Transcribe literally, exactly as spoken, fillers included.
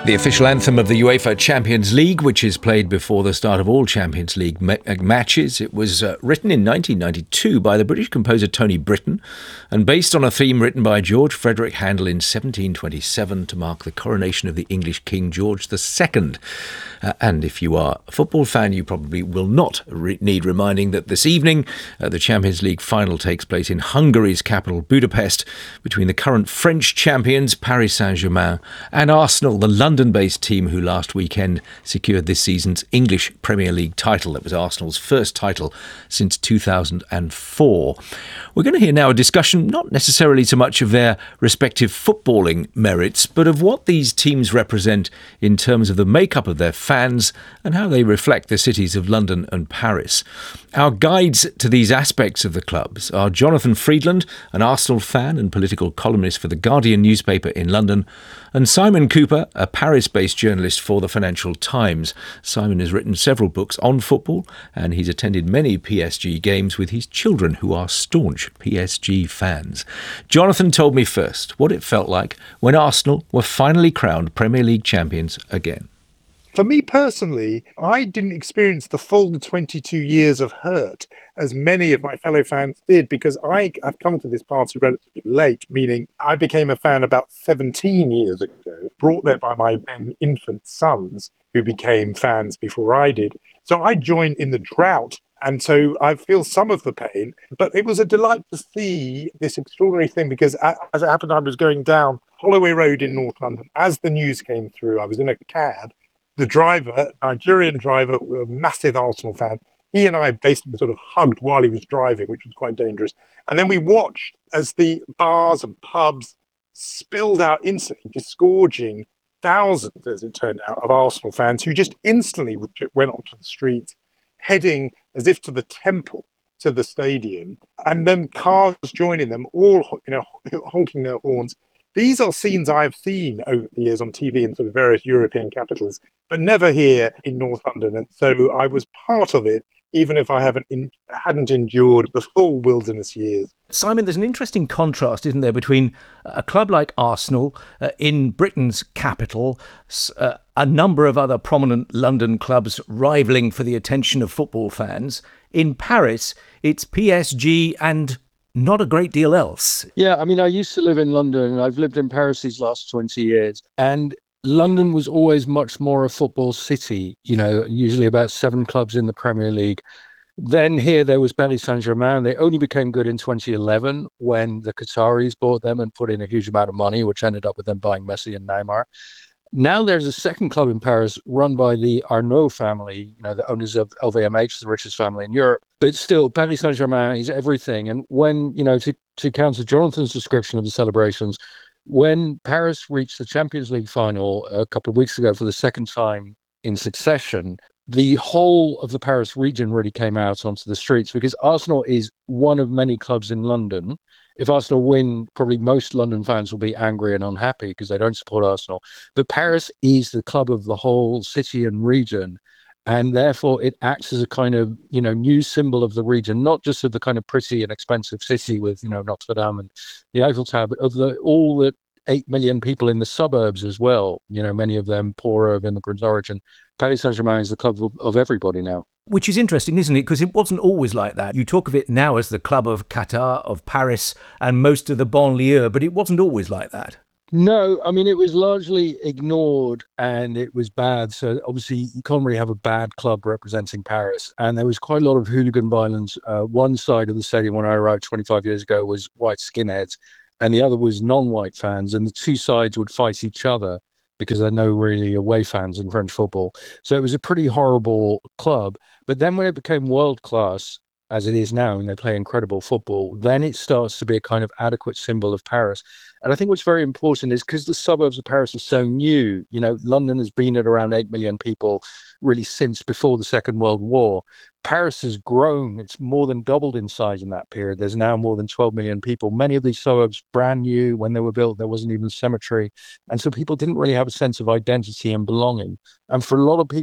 The official anthem of the UEFA Champions League, which is played before the start of all Champions League ma- matches. It was uh, written in nineteen ninety-two by the British composer Tony Britton and based on a theme written by George Frederick Handel in seventeen twenty-seven to mark the coronation of the English King George the Second. Uh, and if you are a football fan, you probably will not re- need reminding that this evening uh, the Champions League final takes place in Hungary's capital, Budapest, between the current French champions, Paris Saint-Germain, and Arsenal, the London-based team who last weekend secured this season's English Premier League title. That was Arsenal's first title since two thousand four. We're going to hear now a discussion, not necessarily so much of their respective footballing merits, but of what these teams represent in terms of the makeup of their fans and how they reflect the cities of London and Paris. Our guides to these aspects of the clubs are Jonathan Freedland, an Arsenal fan and political columnist for the Guardian newspaper in London, and Simon Cooper, a Paris-based journalist for the Financial Times. Simon has written several books on football and he's attended many P S G games with his children who are staunch P S G fans. Jonathan told me first what it felt like when Arsenal were finally crowned Premier League champions again. For me personally, I didn't experience the full twenty-two years of hurt as many of my fellow fans did, because I, I've come to this party relatively late, meaning I became a fan about seventeen years ago, brought there by my then infant sons, who became fans before I did. So I joined in the drought, and so I feel some of the pain, but it was a delight to see this extraordinary thing, because as it happened, I was going down Holloway Road in North London. As the news came through, I was in a cab. The driver, Nigerian driver, a massive Arsenal fan, he and I basically sort of hugged while he was driving, which was quite dangerous. And then we watched as the bars and pubs spilled out instantly, disgorging thousands, as it turned out, of Arsenal fans who just instantly went onto the streets, heading as if to the temple, to the stadium, and then cars joining them, all, you know, honking their horns. These are scenes I've seen over the years on T V in sort of various European capitals, but never here in North London. And so I was part of it, even if I haven't in, hadn't endured the full wilderness years. Simon, there's an interesting contrast, isn't there, between a club like Arsenal uh, in Britain's capital, uh, a number of other prominent London clubs rivaling for the attention of football fans. In Paris, it's P S G and not a great deal else. Yeah, I mean, I used to live in London and I've lived in Paris these last twenty years. And London was always much more a football city, you know, usually about seven clubs in the Premier League. Then here there was Paris Saint-Germain. They only became good in twenty eleven when the Qataris bought them and put in a huge amount of money, which ended up with them buying Messi and Neymar. Now there's a second club in Paris run by the Arnault family, you know, the owners of L V M H, the richest family in Europe. But still, Paris Saint-Germain is everything. And when, you know, to, to counter Jonathan's description of the celebrations, when Paris reached the Champions League final a couple of weeks ago for the second time in succession, the whole of the Paris region really came out onto the streets, because Arsenal is one of many clubs in London. If Arsenal win, probably most London fans will be angry and unhappy because they don't support Arsenal. But Paris is the club of the whole city and region. And therefore, it acts as a kind of, you know, news symbol of the region, not just of the kind of pretty and expensive city with, you know, Notre Dame and the Eiffel Tower, but of the all the eight million people in the suburbs as well. You know, many of them poorer of immigrant origin. Paris Saint-Germain is the club of, of everybody now. Which is interesting, isn't it? Because it wasn't always like that. You talk of it now as the club of Qatar, of Paris, and most of the banlieue, but it wasn't always like that. No, I mean, it was largely ignored and it was bad. So obviously you can't really have a bad club representing Paris. And there was quite a lot of hooligan violence. Uh, one side of the stadium when I arrived twenty-five years ago was white skinheads, and the other was non-white fans. And the two sides would fight each other because there are no really away fans in French football. So it was a pretty horrible club. But then when it became world class, as it is now, and they play incredible football, then it starts to be a kind of adequate symbol of Paris. And I think what's very important is because the suburbs of Paris are so new, you know, London has been at around eight million people really since before the Second World War. Paris has grown. It's more than doubled in size in that period. There's now more than twelve million people. Many of these suburbs brand new. When they were built, there wasn't even a cemetery. And so people didn't really have a sense of identity and belonging. And for a lot of people,